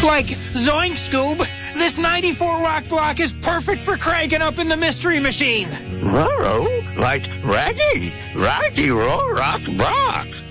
Like Zoink Scoob, this 94 rock block is perfect for cranking up in the Mystery Machine. Roro, like Raggy Roll Rock Block.